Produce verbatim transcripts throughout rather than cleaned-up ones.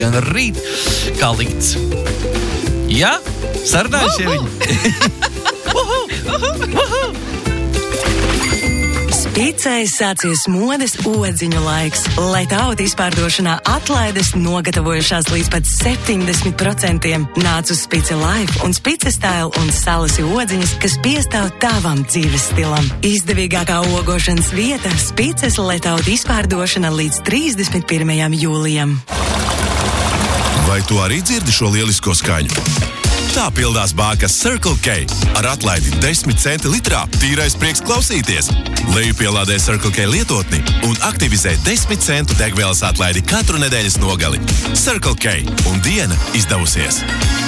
gan rīt, kā likts. Jā, sarunājušie viņi. Spicai sācies modes odziņu laiks. Lai tauta izpārdošanā atlaides nogatavojušās līdz pat septiņdesmit procentiem. Nāc uz Spice Life un Spice Style un salasi odziņas, kas piestāv tavam dzīves stilam. Izdevīgākā ogošanas vieta - Spices letauta izpārdošana līdz trīsdesmit pirmajam jūlijam. Vai tu arī dzirdi šo lielisko skaņu? Tā pildās bākas Circle K. Ar atlaidi desmit centi litrā tīrais prieks klausīties. Lejupielādē Circle K lietotni un aktivizē desmit centu degvielas atlaidi katru nedēļas nogali. Circle K un diena izdevusies.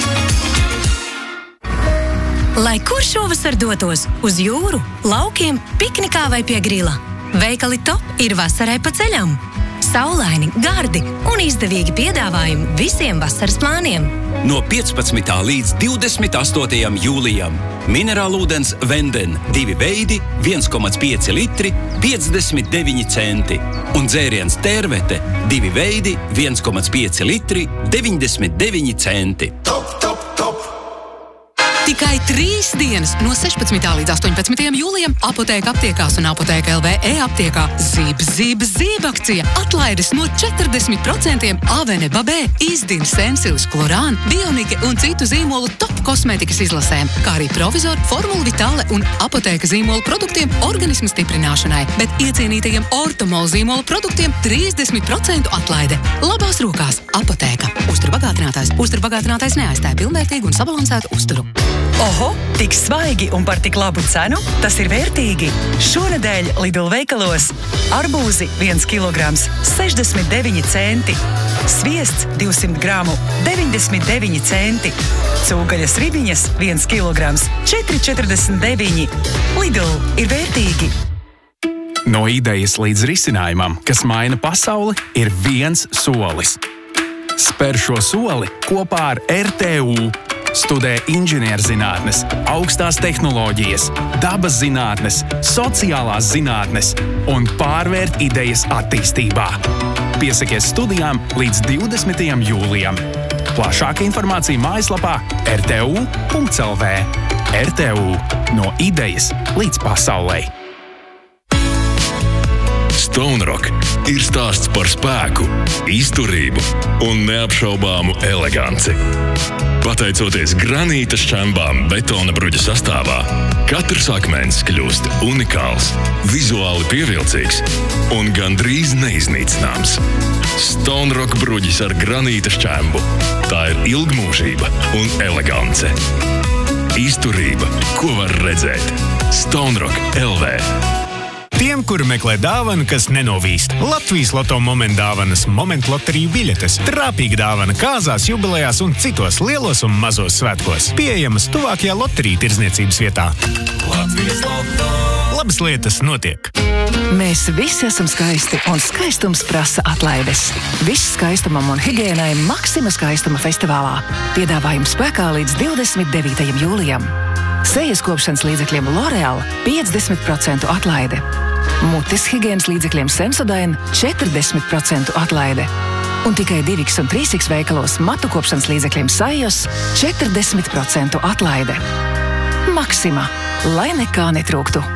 Lai kur šovasar dotos? Uz jūru, laukiem, piknikā vai pie grila? Veikali Top ir vasarai pa ceļam. Saulaini, gardi un izdevīgi piedāvājumi visiem vasaras plāniem. No piecpadsmitā līdz divdesmit astotajam jūlijam. Minerālūdens Venden divi veidi, viens komats pieci litri, piecdesmit deviņi centi. Un dzēriens Tērvete divi veidi, viens komats pieci litri, deviņdesmit deviņi centi. Top, top, top! Tikai trīs dienas no sešpadsmitā līdz astoņpadsmitajam jūlijam Apotēka aptiekās un Apotēka L V e-aptiekā Zib, zib, zib akcija. Atlaides no četrdesmit procentiem Avene, Babē, Izdin, Sensilis, Klorān, Bionike un citu zīmolu top kosmētikas izlasēm, kā arī Provizor, Formula Vitale un Apotēka zīmolu produktiem organismu stiprināšanai, bet iecienītajiem Ortomol zīmolu produktiem trīsdesmit procentu atlaide. Labās rokās Apotēka. Uzturbagātinātājs. Uzturbagātinātājs neaizstāja pilnvērtīgu un sabalansētu uzturu. Oho, tik svaigi un par tik labu cenu? Tas ir vērtīgi. Šonedēļ Lidl veikalos arbūzi viens kilograms sešdesmit deviņi centi, sviests divsimt gramu deviņdesmit deviņi centi, cūgaļas ribiņas viens kilograms četri četrdesmit deviņi. Lidl ir vērtīgi. No idejas līdz risinājumam, kas maina pasauli, ir viens solis. Spēr šo soli kopā ar R T U. Studē inženierzinātnes, augstās tehnoloģijas, dabas zinātnes, sociālās zinātnes un pārvērt idejas attīstībā. Piesakies studijām līdz divdesmitajam jūlijam. Plašāka informācija mājaslapā r t u punkts l v. R T U – no idejas līdz pasaulei. Stone Rock ir stāsts par spēku, izturību un neapšaubāmu eleganci. Pateicoties granīta šķembām betona bruģa sastāvā, katrs akmens kļūst unikāls, vizuāli pievilcīgs un gandrīz neiznīcināms. Stone Rock bruģis ar granīta šķembu. Tā ir ilgmūžība un elegance. Izturība, ko var redzēt. Stone Rock L V. Tiem, kuri meklē dāvanu, kas nenovīst. Latvijas Loto Moment dāvanas, Moment loteriju biļetes, trāpīga dāvana kāzās, jubilejās un citos lielos un mazos svētkos. Pieejamas tuvākajā loteriju tirdzniecības vietā. Latvijas Loto! Labas lietas notiek! Mēs visi esam skaisti, un skaistums prasa atlaides. Viss skaistumam un higiēnai Maksima skaistuma festivālā. Piedāvājums spēkā līdz divdesmit devītajam jūlijam. Sejas kopšanas līdzekļiem L'Oreal piecdesmit procentu atlaide. Mutes higienas līdzekļiem Sensodyne četrdesmit procentu atlaide. Un tikai divi un trīs veikalos matu kopšanas līdzekļiem Sajos četrdesmit procentu atlaide. Maksima, lai nekā netrūktu.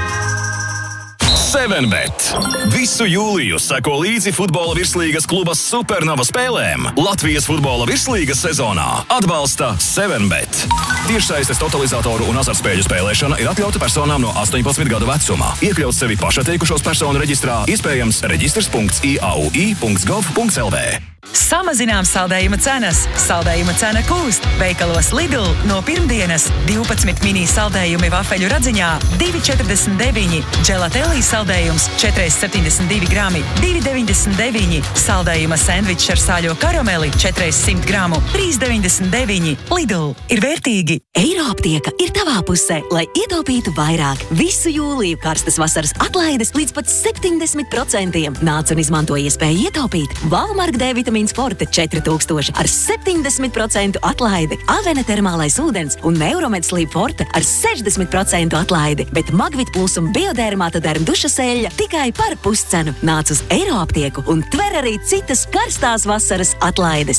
Sevenbet. Visu jūliju seko līdzi futbola virslīgas kluba Supernova spēlēm. Latvijas futbola virslīgas sezonā atbalsta Sevenbet. Tiešsaistes totalizatoru un azartspēļu spēlēšana ir atļauta personām no astoņpadsmit gadu vecumā. Iekļaut sevi pašatteikušos personu reģistrā, iespējams reģistrs punkts i a u i punkts gov punkts l v. Samazinām saldējuma cenas. Saldējuma cena kūst. Veikalos Lidl no pirmdienas divpadsmit mini saldējumi vafeļu radziņā divi četrdesmit deviņi. Dželatelī saldējums četri septiņdesmit divi grami divi deviņdesmit deviņi. Saldējuma sendvičs ar sāļo karameli četri simt gramu trīs deviņdesmit deviņi. Lidl ir vērtīgi. Eiroaptieka ir tavā pusē, lai ietaupītu vairāk. Visu jūliju karstas vasaras atlaides līdz pat septiņdesmit procentiem. Nāc un izmanto iespēju ietaupīt. Valmark D vitamīnu vitamīns Forte četri tūkstoši ar septiņdesmit procentu atlaidi, Avena termālais ūdens un Neuromed Sleep Forte ar sešdesmit procentu atlaidi, bet Magvit Plus un Biodermāta derm dušas eļļa tikai par puscenu. Nāc uz Eiroaptieku un tver arī citas karstās vasaras atlaides.